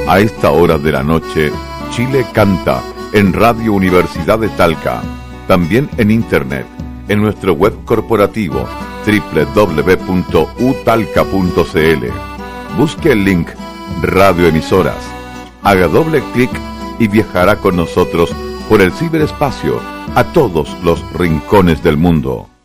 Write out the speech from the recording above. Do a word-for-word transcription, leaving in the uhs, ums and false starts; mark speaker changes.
Speaker 1: A esta hora de la noche, Chile canta en Radio Universidad de Talca. También en internet, en nuestro web corporativo doble u doble u doble u punto u talca punto c l. Busque el link Radioemisoras. Haga doble clic y viajará con nosotros por el ciberespacio a todos los rincones del mundo.